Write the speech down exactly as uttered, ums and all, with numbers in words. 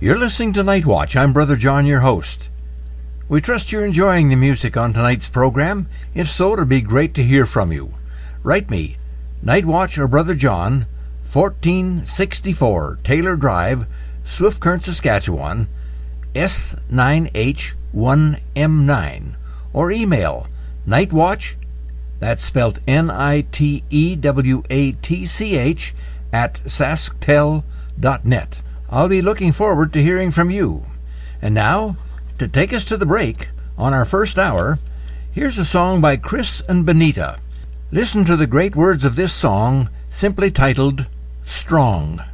You're listening to Night Watch. I'm Brother John, your host. We trust you're enjoying the music on tonight's program. If so, it'd be great to hear from you. Write me, Night Watch or Brother John, fourteen sixty-four Taylor Drive, Swift Current, Saskatchewan, S nine H one M nine, or email nightwatch, that's spelled N I T E W A T C H, at sasktel dot net. I'll be looking forward to hearing from you. And now, to take us to the break on our first hour, here's a song by Chris and Benita. Listen to the great words of this song, simply titled Strong.